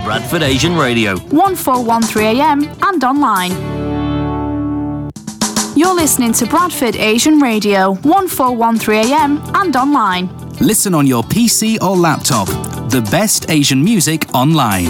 Bradford Asian Radio. 1413 AM and online. You're listening to Bradford Asian Radio, 1413 AM and online. Listen on your PC or laptop. The best Asian music online.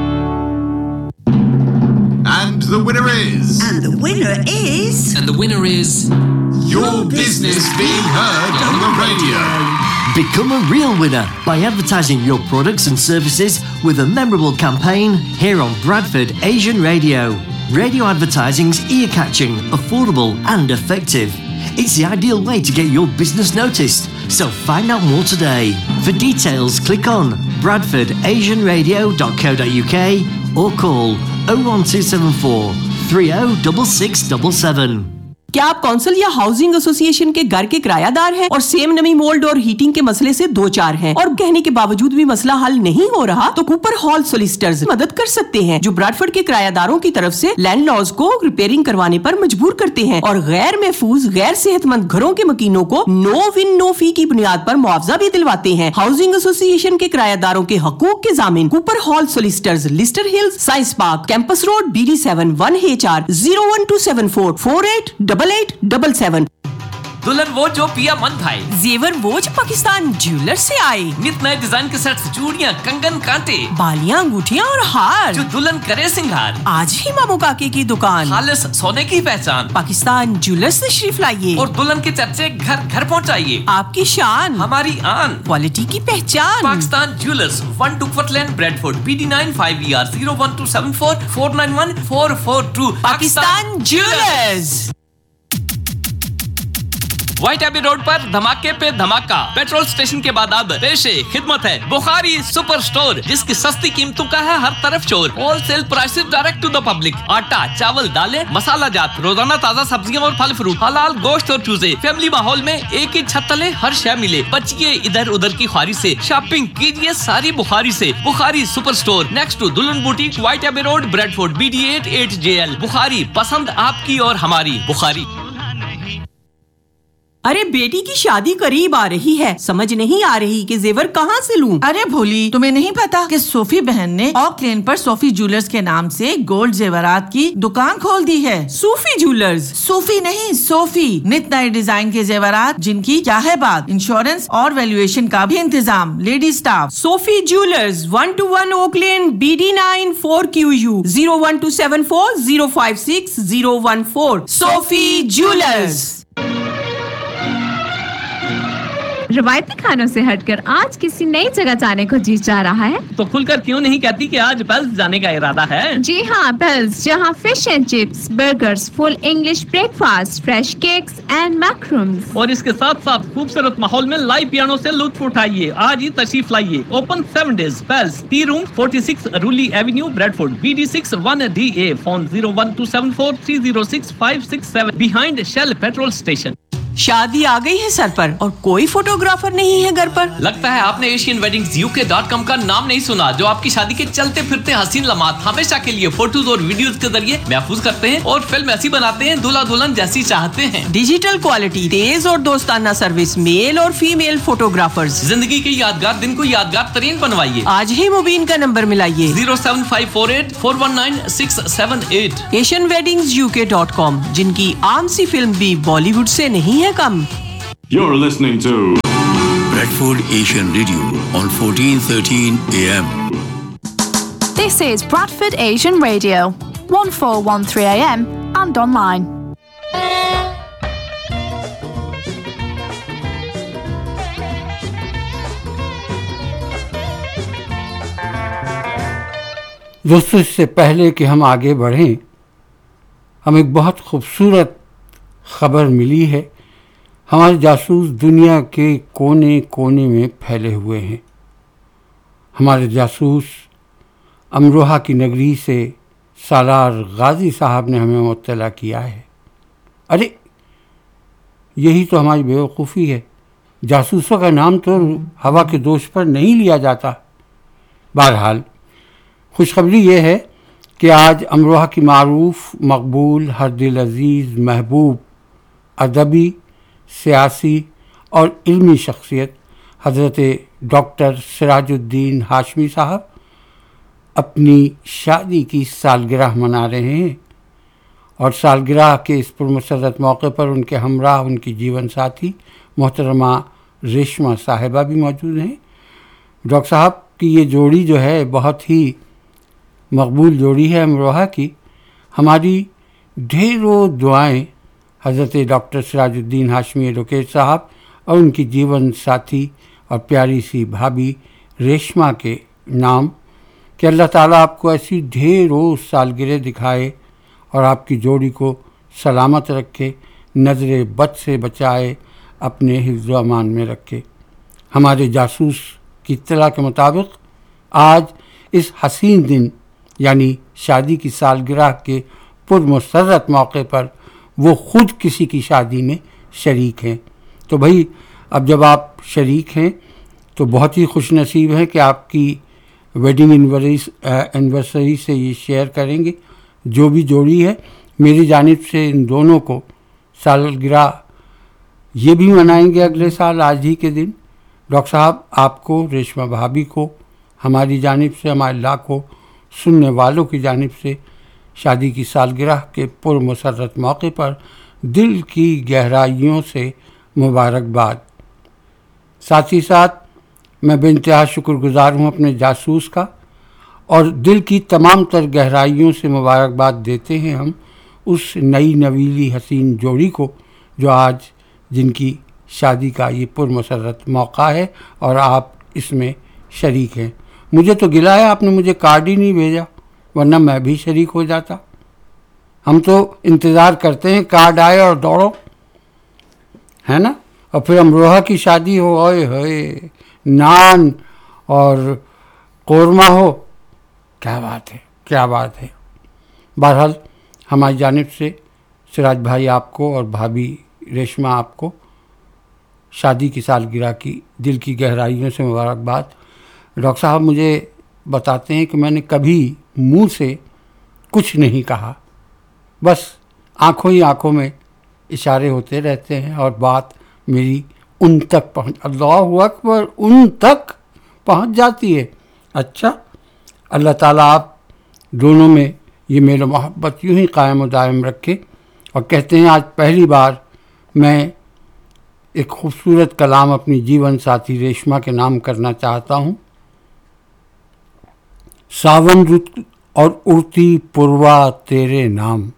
And the winner is... And the winner is... And the winner is... Your business being heard on the radio. Become a real winner by advertising your products and services with a memorable campaign here on Bradford Asian Radio. Radio advertising's ear-catching, affordable and effective. It's the ideal way to get your business noticed. So find out more today. For details, click on bradfordasianradio.co.uk or call 01274 306677. क्या आप council या housing association के घर के किरायादार हैं और same नमी mould और हीटिंग के मसले से दो चार हैं और कहने के बावजूद भी मसला हल नहीं हो रहा तो कूपर हॉल सोलिसिटर्स मदद कर सकते हैं जो ब्रैडफोर्ड के किरायादारों की तरफ से लैंडलॉर्ड्स को रिपेयरिंग करवाने पर मजबूर करते हैं और गैर महफूज गैर सेहतमंद घरों के मकीनों को नो विन नो फी की बुनियाद पर मुआवजा भी दिलवाते हैं। हाउसिंग एसोसिएशन के किरायादारों के हकूक के जामिन Cooper hall solicitors, Leicester hills, science park, campus road, BD7 1HR 01274 488877। दुल्हन वो जो पिया मन भाई, जेवर वो जो पाकिस्तान ज्वेलर से आए, नित नए डिजाइन के सेट्स, चूड़ियां, कंगन, कांटे, बालियां, अंगूठियां और हार जो दुल्हन करे सिंगार। आज ही मामू काके की दुकान, खालिस सोने की पहचान, पाकिस्तान ज्वेलर से तशरीफ लाइए और दुल्हन के चर्चे घर घर पहुंचाइए। आपकी शान, हमारी आन, क्वालिटी की पहचान। Pakistan jewellers, 1 Duckworth Lane, Bradford, BD9 5ER 01274 491 442। Pakistan jewellers. White AB road पर धमाके पे धमाका। पेट्रोल स्टेशन के बाद अब पेशे खिदमत है बुखारी सुपर स्टोर, जिसकी सस्ती कीमतों का है हर तरफ शोर। Wholesale prices direct to the public. आटा, चावल, दालें, मसाला जात, रोजाना ताजा सब्जियां और फल फ्रूट, हलाल गोश्त और चूजे। फैमिली माहौल में एक ही छत तले हर शय मिले। बचिए इधर उधर की ख्वारी से, शॉपिंग कीजिए सारी बुखारी से। Bukhari super store, next to दुल्हन boutique, white AB road, Bradford, BD8 8JL। Bukhari, पसंद आपकी और हमारी बुखारी। अरे बेटी की शादी करीब आ रही है, समझ नहीं आ रही कि जेवर कहाँ से लूं। अरे भोली, तुम्हें नहीं पता कि सोफी बहन ने ऑक लेन पर सोफी ज्वेलर्स के नाम से गोल्ड जेवरात की दुकान खोल दी है। Sophie jewellers? सोफी नहीं, सोफी। नित नए डिजाइन के जेवरात जिनकी क्या है बात, इंश्योरेंस और वैल्यूएशन का भी इंतजाम, lady staff. Sophie jewellers, 121 okay लेन, BD9 4QU 01274 056 014। Sophie jewellers. रवायती खानों से हटकर आज किसी नई जगह जाने को जी चाह रहा है तो खुलकर क्यों नहीं कहती कि आज बेल्स जाने का इरादा है? जी हाँ, बेल्स, जहाँ fish and chips, burgers, full English breakfast, fresh cakes and macros और इसके साथ साथ खूबसूरत माहौल में लाइव पियानो से लुत्फ उठाइए। आज ही तशरीफ लाइए। Open 7 days। Bells, T room, 46 रूली Avenue, Bradford, BD6 1DA। Phone 01274 306 567 behind shell petrol station. शादी आ गई है सर पर और कोई फोटोग्राफर नहीं है घर पर। लगता है आपने asianweddings.uk.com का नाम नहीं सुना, जो आपकी शादी के चलते फिरते हसीन लम्हात हमेशा के लिए फोटोज और वीडियोस के जरिए महफूज करते हैं और फिल्म ऐसी बनाते हैं दूल्हा दुल्हन जैसी चाहते हैं। डिजिटल क्वालिटी, तेज और दोस्ताना सर्विस, मेल और फीमेल फोटोग्राफर्स। जिंदगी के यादगार दिन को यादगार तरीन बनवाइए। आज ही मुबीन का नंबर मिलाइए 07548 419 678। asianweddings.uk.com, जिनकी आम सी फिल्म भी बॉलीवुड से नहीं है कम। You're listening to Bradford Asian Radio on 1413 AM. This is Bradford Asian Radio, 1413 AM and online. दोस्तों, इससे पहले कि हम आगे बढ़ें, हमें एक बहुत खूबसूरत खबर मिली है। हमारे जासूस दुनिया के कोने कोने में फैले हुए हैं। हमारे जासूस अमरोहा की नगरी से सालार गाजी साहब ने हमें मुत्तला किया है। अरे यही तो हमारी बेवकूफ़ी है। जासूसों का नाम तो हवा के दोष पर नहीं लिया जाता। बहरहाल खुशखबरी ये है कि आज अमरोहा की मारूफ, मकबूल, हर दिल अजीज़, महबूब, अदबी, सियासी और इल्मी शख्सियत हज़रत डॉक्टर सिराजुद्दीन हाशमी साहब اپنی شادی کی سالگرہ منا رہے ہیں، اور سالگرہ کے اس پرمسرت موقع پر ان کے ہمراہ ان کی جیون ساتھی محترمہ ریشما صاحبہ بھی موجود ہیں۔ ڈاکٹر صاحب کی یہ جوڑی جو ہے بہت ہی مقبول جوڑی ہے امروہہ کی۔ ہماری ڈھیروں دعائیں حضرت ڈاکٹر سراج الدین ہاشمی ایڈوکیٹ صاحب اور ان کی جیون ساتھی اور پیاری سی بھابھی ریشما کے نام کہ اللہ تعالیٰ آپ کو ایسی ڈھیروں سالگرہ دکھائے اور آپ کی جوڑی کو سلامت رکھے، نظر بد سے بچائے، اپنے حفظ و امان میں رکھے۔ ہمارے جاسوس کی اطلاع کے مطابق آج اس حسین دن یعنی شادی کی سالگرہ کے پرمسرت موقع پر وہ خود کسی کی شادی میں شریک ہیں۔ تو بھائی اب جب آپ شریک ہیں تو بہت ہی خوش نصیب ہیں کہ آپ کی ویڈنگ اینیورسری سے یہ شیئر کریں گے۔ جو بھی جوڑی ہے میری جانب سے ان دونوں کو سالگرہ یہ بھی منائیں گے اگلے سال آج ہی کے دن۔ ڈاکٹر صاحب آپ کو، ریشما بھابھی کو، ہماری جانب سے، ہمارے لاکھوں سننے والوں کی جانب سے شادی کی سالگرہ کے پرمسرت موقع پر دل کی گہرائیوں سے مبارکباد۔ ساتھ ہی ساتھ میں بے انتہا شکر گزار ہوں اپنے جاسوس کا، اور دل کی تمام تر گہرائیوں سے مبارکباد دیتے ہیں ہم اس نئی نویلی حسین جوڑی کو جو آج جن کی شادی کا یہ پرمسرت موقع ہے اور آپ اس میں شریک ہیں۔ مجھے تو گلا ہے آپ نے مجھے کارڈ ہی نہیں بھیجا، ورنہ میں بھی شریک ہو جاتا۔ ہم تو انتظار کرتے ہیں کارڈ آئے اور دوڑو، ہے نا، اور پھر امروہہ کی شادی ہو، اوئے ہوئے نان اور قورمہ ہو، کیا بات ہے، کیا بات ہے۔ بہرحال ہماری جانب سے سراج بھائی آپ کو اور بھابھی ریشما آپ کو شادی کی سالگرہ کی دل کی گہرائیوں سے مبارکباد۔ ڈاکٹر صاحب مجھے بتاتے ہیں کہ میں نے کبھی منہ سے کچھ نہیں کہا، بس آنکھوں ہی آنکھوں میں اشارے ہوتے رہتے ہیں اور بات میری ان تک پہنچ، اللہ اکبر، ان تک پہنچ جاتی ہے۔ اچھا، اللہ تعالیٰ آپ دونوں میں یہ میل و محبت یوں ہی قائم و دائم رکھے۔ اور کہتے ہیں آج پہلی بار میں ایک خوبصورت کلام اپنی جیون ساتھی ریشما کے نام کرنا چاہتا ہوں۔ ساون رت اور اڑتی پروا تیرے نام،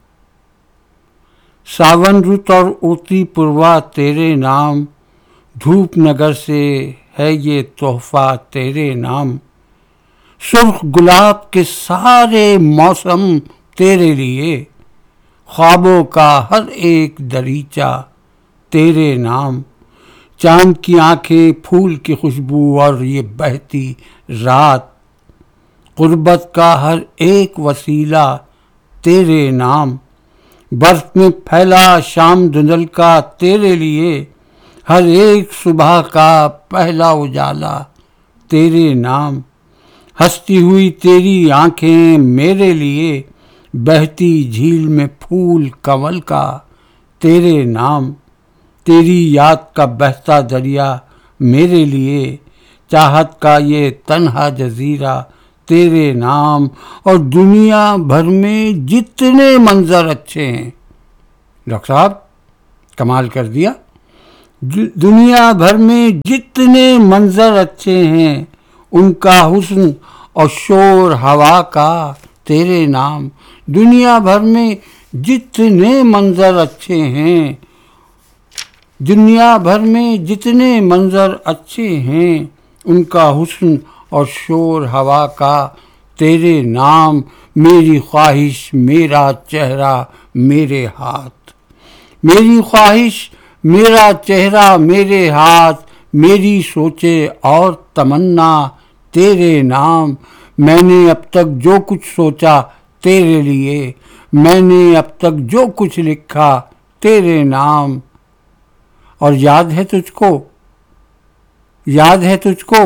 ساون رت اور اڑتی پروا تیرے نام، دھوپ نگر سے ہے یہ تحفہ تیرے نام، سرخ گلاب کے سارے موسم تیرے لیے، خوابوں کا ہر ایک دریچہ تیرے نام، چاند کی آنکھیں پھول کی خوشبو اور یہ بہتی رات، قربت کا ہر ایک وسیلہ تیرے نام، برف میں پھیلا شام دھندل کا تیرے لیے، ہر ایک صبح کا پہلا اجالا تیرے نام، ہنستی ہوئی تیری آنکھیں میرے لیے، بہتی جھیل میں پھول کنول کا تیرے نام، تیری یاد کا بہتا دریا میرے لیے، چاہت کا یہ تنہا جزیرہ تیرے نام، اور دنیا بھر میں جتنے منظر اچھے ہیں۔ ڈاکٹر صاحب کمال کر دیا، دنیا بھر میں جتنے منظر اچھے ہیں، ان کا حسن اور شور ہوا کا تیرے نام، دنیا بھر میں جتنے منظر اچھے ہیں، دنیا بھر میں جتنے منظر اچھے ہیں، ان کا حسن اور شور ہوا کا تیرے نام، میری خواہش میرا چہرہ میرے ہاتھ، میری خواہش میرا چہرہ میرے ہاتھ، میری سوچے اور تمنا تیرے نام، میں نے اب تک جو کچھ سوچا تیرے لیے، میں نے اب تک جو کچھ لکھا تیرے نام، اور یاد ہے تجھ کو، یاد ہے تجھ کو،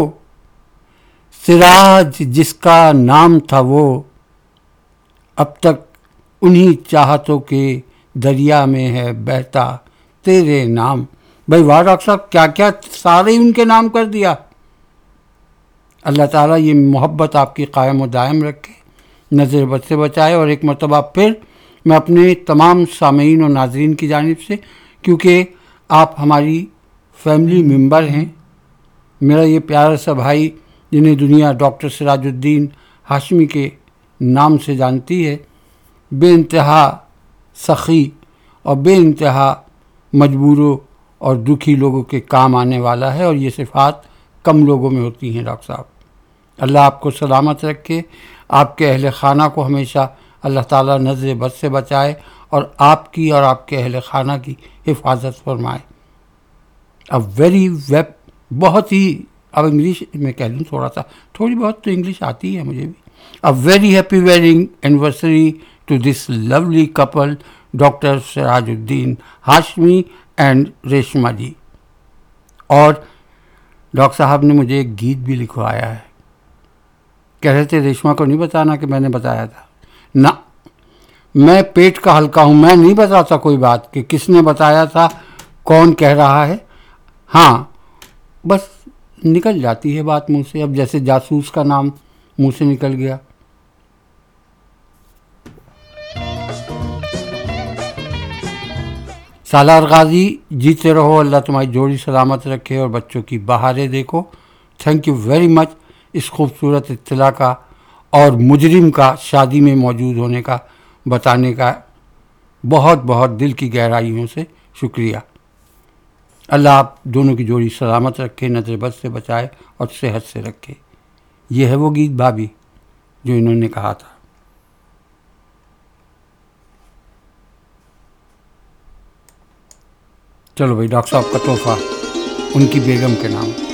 سراج جس کا نام تھا وہ، اب تک انہی چاہتوں کے دریا میں ہے بہتا تیرے نام۔ بھائی واہ ڈاکٹر صاحب، کیا کیا سارے ان کے نام کر دیا۔ اللہ تعالیٰ یہ محبت آپ کی قائم و دائم رکھے، نظر بد سے بچائے. اور ایک مرتبہ پھر میں اپنے تمام سامعین اور ناظرین کی جانب سے، کیونکہ آپ ہماری فیملی ممبر ہیں، میرا یہ پیارا سا بھائی جنہیں دنیا ڈاکٹر سراج الدین ہاشمی کے نام سے جانتی ہے، بے انتہا سخی اور بے انتہا مجبوروں اور دکھی لوگوں کے کام آنے والا ہے، اور یہ صفات کم لوگوں میں ہوتی ہیں. ڈاکٹر صاحب اللہ آپ کو سلامت رکھے، آپ کے اہل خانہ کو ہمیشہ اللہ تعالیٰ نظر بد سے بچائے اور آپ کی اور آپ کے اہل خانہ کی حفاظت فرمائے. اب بہت ہی، اب انگلش میں کہہ لوں تھوڑی بہت تو انگلش آتی ہے مجھے بھی. A very happy wedding anniversary to this lovely couple, Dr. Sirajuddin Hashmi and Reshma جی. اور ڈاکٹر صاحب نے مجھے ایک گیت بھی لکھوایا ہے. کہہ رہے تھے ریشما کو نہیں بتانا کہ میں نے بتایا تھا. نہ، میں پیٹ کا ہلکا ہوں، میں نہیں بتاتا کوئی بات کہ کس نے بتایا تھا، کون کہہ رہا ہے. ہاں بس نکل جاتی ہے بات منہ سے، اب جیسے جاسوس کا نام منہ سے نکل گیا. سالار غازی جیتے رہو، اللہ تمہاری جوڑی سلامت رکھے اور بچوں کی بہاریں دیکھو. تھینک یو ویری مچ اس خوبصورت اطلاع کا اور مجرم کا شادی میں موجود ہونے کا بتانے کا بہت بہت دل کی گہرائیوں سے شکریہ. اللہ آپ دونوں کی جوڑی سلامت رکھے، نظر بد سے بچائے اور صحت سے رکھے. یہ ہے وہ گیت بھابھی جو انہوں نے کہا تھا. چلو بھائی، ڈاکٹر صاحب کا تحفہ ان کی بیگم کے نام.